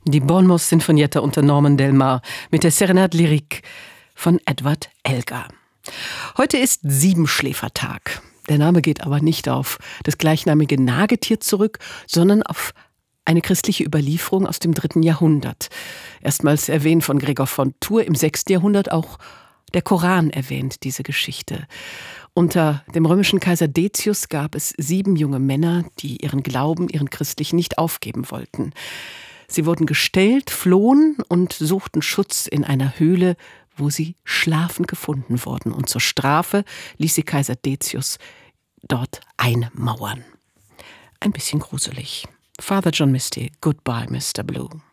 Die Bournemouth Sinfonietta unter Norman Delmar mit der Serenade Lyrique von Edward Elgar. Heute ist Siebenschläfertag. Der Name geht aber nicht auf das gleichnamige Nagetier zurück, sondern auf eine christliche Überlieferung aus dem 3. Jahrhundert. Erstmals erwähnt von Gregor von Tours im 6. Jahrhundert, auch der Koran erwähnt diese Geschichte. Unter dem römischen Kaiser Decius gab es 7 junge Männer, die ihren Glauben, ihren christlichen nicht aufgeben wollten. Sie wurden gestellt, flohen und suchten Schutz in einer Höhle, wo sie schlafend gefunden wurden. Und zur Strafe ließ sie Kaiser Decius dort einmauern. Ein bisschen gruselig. Father John Misty, Goodbye, Mr. Blue.